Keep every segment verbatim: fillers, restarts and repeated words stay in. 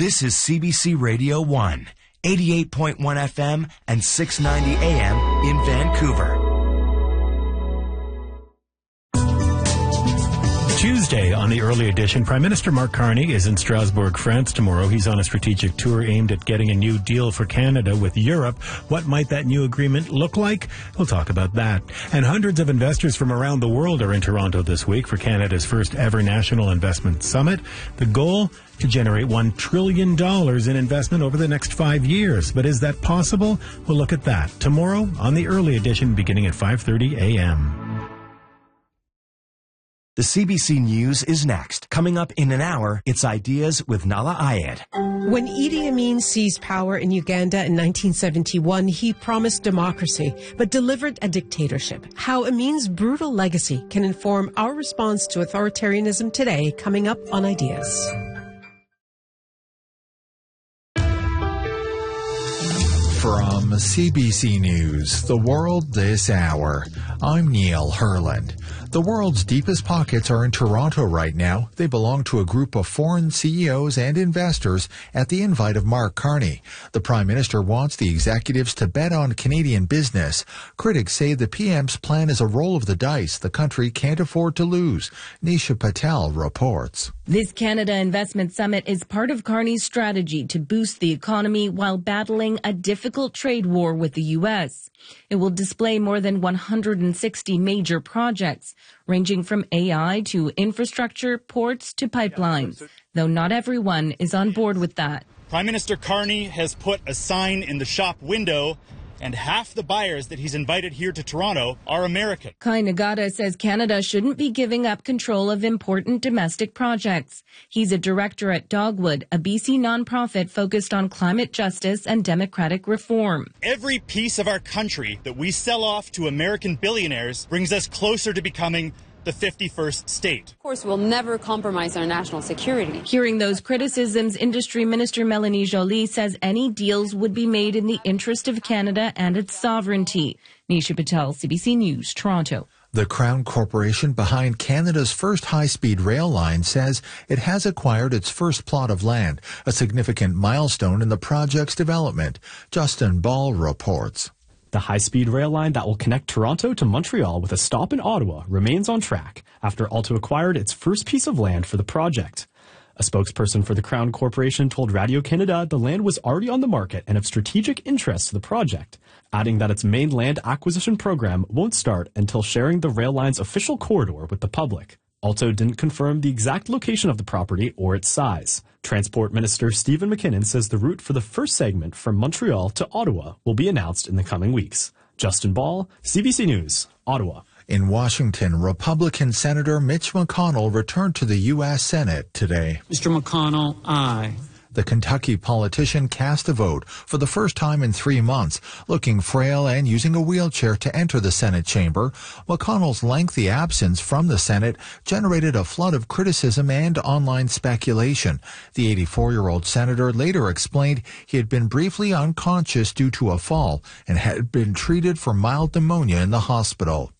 This is C B C Radio one, eighty-eight point one F M and six ninety A M in Vancouver. Tuesday on the early edition, Prime Minister Mark Carney is in Strasbourg, France tomorrow. He's on a strategic tour aimed at getting a new deal for Canada with Europe. What might that new agreement look like? We'll talk about that. And hundreds of investors from around the world are in Toronto this week for Canada's first ever National Investment Summit. The goal? To generate one trillion dollars in investment over the next five years. But is that possible? We'll look at that tomorrow on the early edition beginning at five thirty A M. The C B C News is next. Coming up in an hour, it's Ideas with Nala Ayed. When Idi Amin seized power in Uganda in nineteen seventy-one, he promised democracy, but delivered a dictatorship. How Amin's brutal legacy can inform our response to authoritarianism today, coming up on Ideas. From C B C News, The World This Hour, I'm Neil Herland. The world's deepest pockets are in Toronto right now. They belong to a group of foreign C E Os and investors at the invite of Mark Carney. The Prime Minister wants the executives to bet on Canadian business. Critics say the P M's plan is a roll of the dice the country can't afford to lose. Nisha Patel reports. This Canada Investment Summit is part of Carney's strategy to boost the economy while battling a difficult trade war with the U S. It will display more than one hundred sixty major projects, ranging from A I to infrastructure, ports to pipelines, though not everyone is on board with that. Prime Minister Carney has put a sign in the shop window, and half the buyers that he's invited here to Toronto are American. Kai Nagata says Canada shouldn't be giving up control of important domestic projects. He's a director at Dogwood, a B C nonprofit focused on climate justice and democratic reform. Every piece of our country that we sell off to American billionaires brings us closer to becoming the fifty-first state. Of course, we'll never compromise our national security. Hearing those criticisms, Industry Minister Melanie Joly says any deals would be made in the interest of Canada and its sovereignty. Nisha Patel, C B C News, Toronto. The Crown Corporation behind Canada's first high-speed rail line says it has acquired its first plot of land, a significant milestone in the project's development. Justin Ball reports. The high-speed rail line that will connect Toronto to Montreal with a stop in Ottawa remains on track after Alto acquired its first piece of land for the project. A spokesperson for the Crown Corporation told Radio-Canada the land was already on the market and of strategic interest to the project, adding that its main land acquisition program won't start until sharing the rail line's official corridor with the public. Alto didn't confirm the exact location of the property or its size. Transport Minister Stephen McKinnon says the route for the first segment from Montreal to Ottawa will be announced in the coming weeks. Justin Ball, C B C News, Ottawa. In Washington, Republican Senator Mitch McConnell returned to the U S Senate today. Mister McConnell, aye. The Kentucky politician cast a vote for the first time in three months, looking frail and using a wheelchair to enter the Senate chamber. McConnell's lengthy absence from the Senate generated a flood of criticism and online speculation. The eighty-four-year-old senator later explained he had been briefly unconscious due to a fall and had been treated for mild pneumonia in the hospital.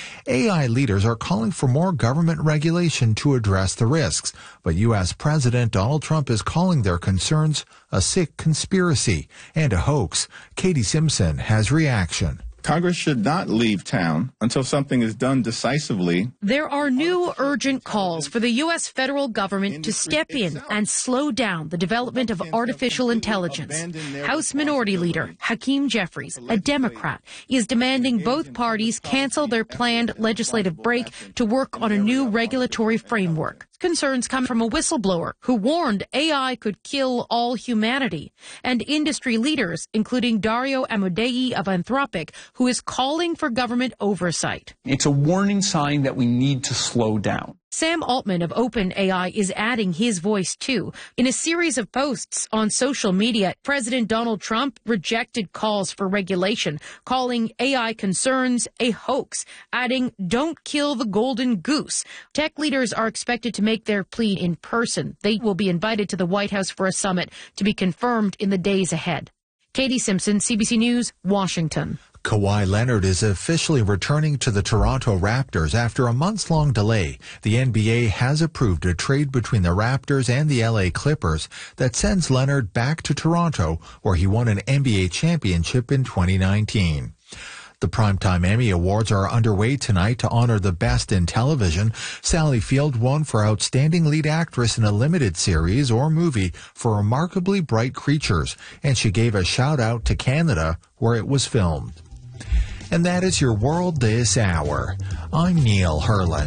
A I leaders are calling for more government regulation to address the risks, but U S President Donald Trump is calling their concerns a sick conspiracy and a hoax. Katie Simpson has reaction. Congress should not leave town until something is done decisively. There are new urgent calls for the U S federal government to step in and slow down the development of artificial intelligence. House Minority Leader Hakeem Jeffries, a Democrat, is demanding both parties cancel their planned legislative break to work on a new regulatory framework. Concerns come from a whistleblower who warned A I could kill all humanity, and industry leaders, including Dario Amodei of Anthropic, who is calling for government oversight. It's a warning sign that we need to slow down. Sam Altman of OpenAI is adding his voice, too. In a series of posts on social media, President Donald Trump rejected calls for regulation, calling A I concerns a hoax, adding, "Don't kill the golden goose." Tech leaders are expected to make their plea in person. They will be invited to the White House for a summit to be confirmed in the days ahead. Katie Simpson, C B C News, Washington. Kawhi Leonard is officially returning to the Toronto Raptors after a months-long delay. The N B A has approved a trade between the Raptors and the L A Clippers that sends Leonard back to Toronto, where he won an N B A championship in twenty nineteen. The Primetime Emmy Awards are underway tonight to honor the best in television. Sally Field won for Outstanding Lead Actress in a Limited Series or Movie for Remarkably Bright Creatures, and she gave a shout-out to Canada, where it was filmed. And that is your World This Hour. I'm Neil Herland.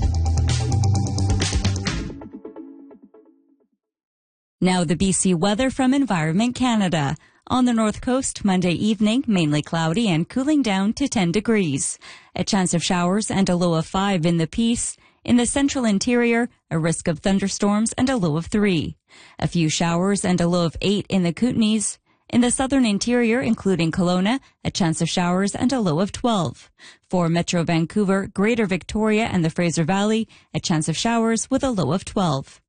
Now the B C weather from Environment Canada. On the north coast, Monday evening, mainly cloudy and cooling down to ten degrees. A chance of showers and a low of five in the Peace. In the central interior, a risk of thunderstorms and a low of three. A few showers and a low of eight in the Kootenays. In the southern interior, including Kelowna, a chance of showers and a low of twelve. For Metro Vancouver, Greater Victoria and the Fraser Valley, a chance of showers with a low of twelve.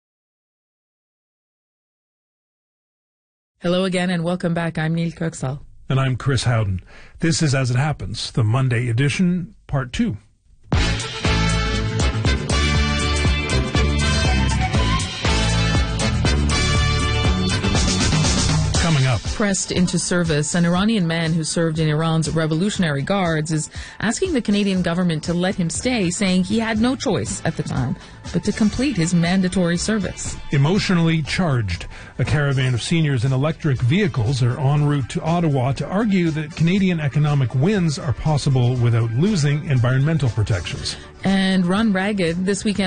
Hello again and welcome back. I'm Neil Kirksall. And I'm Chris Howden. This is As It Happens, the Monday edition, part two. Coming up. Pressed into service, an Iranian man who served in Iran's Revolutionary Guards is asking the Canadian government to let him stay, saying he had no choice at the time but to complete his mandatory service. Emotionally charged. A caravan of seniors in electric vehicles are en route to Ottawa to argue that Canadian economic wins are possible without losing environmental protections. And Run Ragged this weekend.